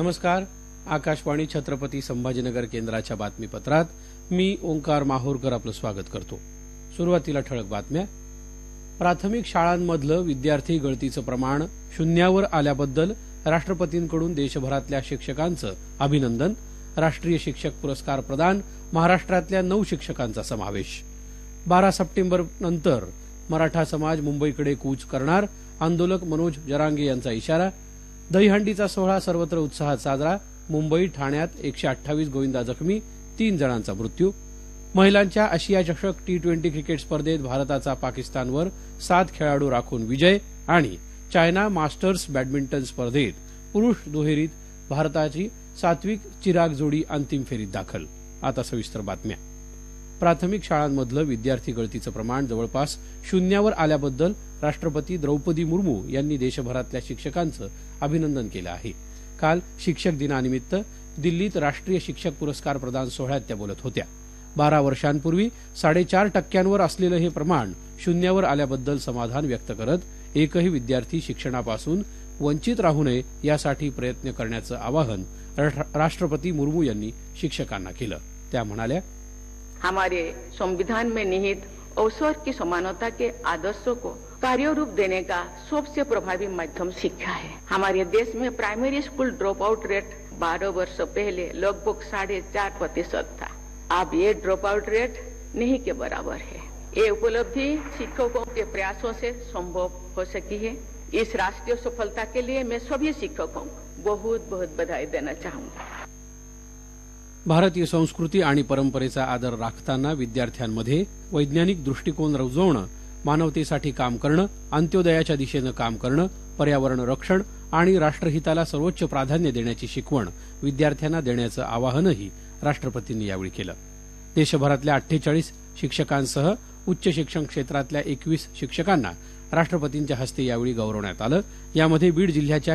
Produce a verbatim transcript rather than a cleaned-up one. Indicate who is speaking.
Speaker 1: नमस्कार. आकाशवाणी छत्रपती संभाजीनगर केंद्राच्या बातमीपत्रात मी ओंकार माहूरकर आपलं स्वागत करतो. सुरुवातीला ठळक बातम्या. प्राथमिक शाळांमधलं विद्यार्थी गळतीचं प्रमाण शून्यावर आल्याबद्दल राष्ट्रपतींकडून देशभरातल्या शिक्षकांचं अभिनंदन. राष्ट्रीय शिक्षक पुरस्कार प्रदान. महाराष्ट्रातल्या नऊ शिक्षकांचा समावेश. बारा सप्टेंबर नंतर मराठा समाज मुंबईकडे कूच करणार. आंदोलक मनोज जरांगे यांचा इशारा. दहीहंडीचा सोहळा सर्वत्र उत्साहात साजरा. मुंबई ठाण्यात एकशे अठ्ठावीस गोविंदा जखमी. तीन जणांचा मृत्यू. महिलांच्या आशिया चषक टी ट्वेंटी क्रिकेट स्पर्धेत भारताचा पाकिस्तानवर सात खेळाडू राखून विजय. आणि चायना मास्टर्स बॅडमिंटन स्पर्धेत पुरुष दुहेरीत भारताची सात्विक चिराग जोडी अंतिम फेरीत दाखल. आता सविस्तर बातम्या. प्राथमिक शाळांमधलं विद्यार्थी गळतीचं प्रमाण जवळपास शून्यावर आल्याबद्दल राष्ट्रपती द्रौपदी मुर्मू यांनी देशभरातल्या शिक्षकांचं अभिनंदन केलं आहे. काल शिक्षक दिनानिमित्त दिल्लीत राष्ट्रीय शिक्षक पुरस्कार प्रदान सोहळ्यात त्या बोलत होत्या. बारा वर्षांपूर्वी साडेचार टक्क्यांवर असलेलं हे प्रमाण शून्यावर आल्याबद्दल समाधान व्यक्त करत एकही विद्यार्थी शिक्षणापासून वंचित राहू नये यासाठी प्रयत्न करण्याचं आवाहन राष्ट्रपती मुर्मू यांनी शिक्षकांना केलं. त्या म्हणाल्या,
Speaker 2: हमारे संविधान में निहित अवसर की समानता के आदर्शों को कार्य रूप देने का सबसे प्रभावी माध्यम शिक्षा है. हमारे देश में primary school drop out rate बारह वर्ष पहले लगभग साढ़े चार प्रतिशत था. अब ये ड्रॉप आउट रेट नहीं के बराबर है. ये उपलब्धि शिक्षकों के प्रयासों से संभव हो सकी है. इस राष्ट्रीय सफलता के लिए मैं सभी शिक्षकों को बहुत बहुत बधाई देना चाहूंगा.
Speaker 1: भारतीय संस्कृती आणि परंपरेचा आदर राखताना विद्यार्थ्यांमध्ये वैज्ञानिक दृष्टिकोन रुजवणं, मानवतेसाठी काम करणं, अंत्योदयाच्या दिशेनं काम करणं, पर्यावरण रक्षण आणि राष्ट्रहिताला सर्वोच्च प्राधान्य देण्याची शिकवण विद्यार्थ्यांना देण्याचं आवाहनही राष्ट्रपतींनी यावेळी केलं. देशभरातल्या अठ्ठेचाळीस शिक्षकांसह उच्च शिक्षण क्षेत्रातल्या एकवीस शिक्षकांना राष्ट्रपतींच्या हस्ते यावेळी गौरवण्यात आलं. यामध्ये बीड जिल्ह्याच्या